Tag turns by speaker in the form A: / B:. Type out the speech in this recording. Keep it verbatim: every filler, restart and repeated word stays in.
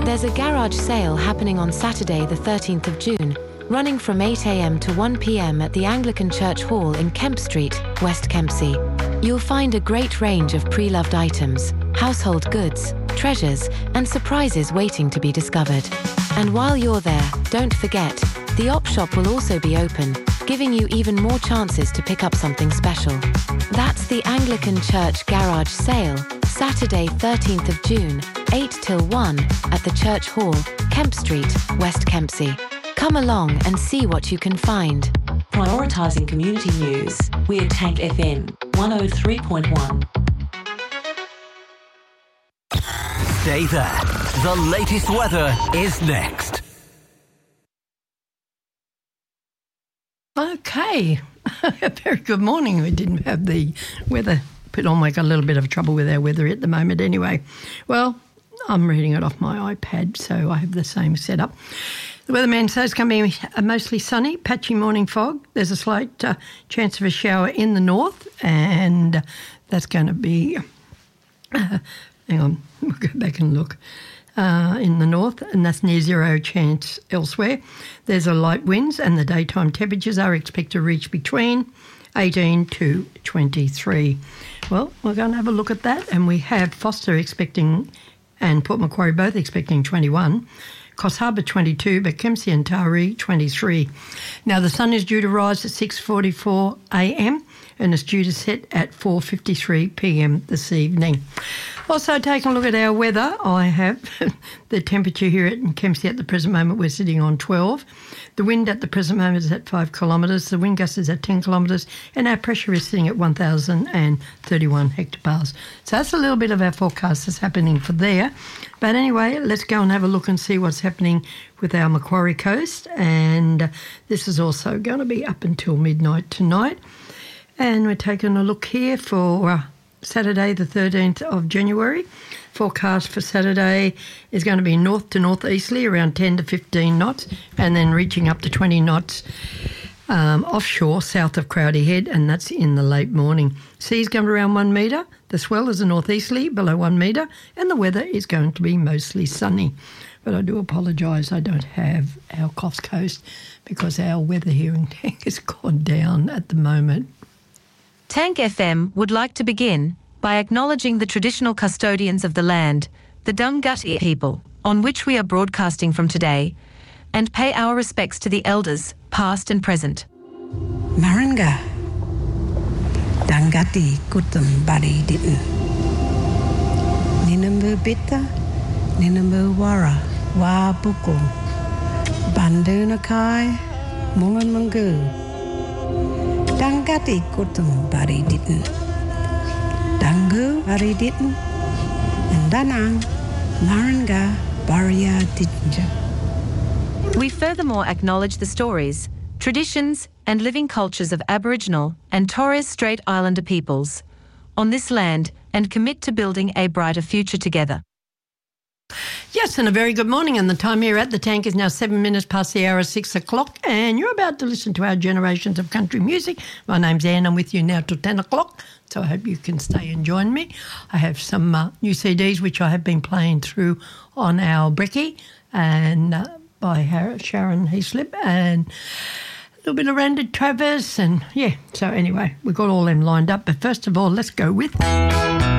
A: There's a garage sale happening on Saturday the thirteenth of June, running from eight a m to one p m at the Anglican Church Hall in Kemp Street, West Kempsey. You'll find a great range of pre-loved items, household goods, treasures, and surprises waiting to be discovered. And while you're there, don't forget, the op shop will also be open, giving you even more chances to pick up something special. That's the Anglican Church Garage Sale, Saturday thirteenth of June, eight till one, at the Church Hall, Kemp Street, West Kempsey. Come along and see what you can find.
B: Prioritising community news, we're Tank F M one oh three point one.
C: Stay there. The latest weather is next.
D: Okay. Very good morning. We didn't have the weather put on. We got a little bit of trouble with our weather at the moment anyway. Well, I'm reading it off my iPad, so I have the same setup. The weatherman says it's going to be a mostly sunny, patchy morning fog. There's a slight uh, chance of a shower in the north, and that's going to be... Uh, hang on, we'll go back and look. Uh, in the north, and that's near zero chance elsewhere. There's a light winds, and the daytime temperatures are expected to reach between eighteen to twenty-three. Well, we're going to have a look at that, and we have Foster expecting and Port Macquarie both expecting twenty-one, Coffs Harbour twenty-two, but Kempsey and Taree twenty-three. Now, the sun is due to rise at six forty-four a m and it's due to set at four fifty-three p m this evening. Also, taking a look at our weather, I have the temperature here at Kempsey at the present moment, we're sitting on twelve. The wind at the present moment is at five kilometres, the wind gust is at ten kilometres, and our pressure is sitting at one thousand thirty-one hectopascals. So that's a little bit of our forecast that's happening for there. But anyway, let's go and have a look and see what's happening with our Macquarie coast. And this is also going to be up until midnight tonight. And we're taking a look here for... Uh, Saturday the thirteenth of January. Forecast for Saturday is going to be north to northeasterly around ten to fifteen knots, and then reaching up to twenty knots um, offshore south of Crowdy Head, and that's in the late morning. Sea's going to be around one metre. The swell is a northeasterly below one metre, and the weather is going to be mostly sunny. But I do apologise, I don't have our Coffs Coast because our weather here in Tank has gone down at the moment.
A: Tank F M would like to begin by acknowledging the traditional custodians of the land, the Dunghutti people, on which we are broadcasting from today, and pay our respects to the elders, past and present.
E: Maranga, Dunghutti kutum bari ditn. Ninambu bitta, Ninambu wara, wa buku, Bandunakai, Mumamungu. Dunghutti kutum bari ditn. Dangu bari ditn. And Danang Maranga Baria ditnja.
A: We furthermore acknowledge the stories, traditions, and living cultures of Aboriginal and Torres Strait Islander peoples on this land and commit to building a brighter future together.
D: Yes, and a very good morning, and the time here at the Tank is now seven minutes past the hour of six o'clock, and you're about to listen to our Generations of Country Music. My name's Anne, I'm with you now till ten o'clock, so I hope you can stay and join me. I have some uh, new C Ds which I have been playing through on our Brekkie, and uh, by Har- Sharon Heaslip, and a little bit of Randy Travis, and yeah, so anyway, we've got all them lined up, but first of all, let's go with...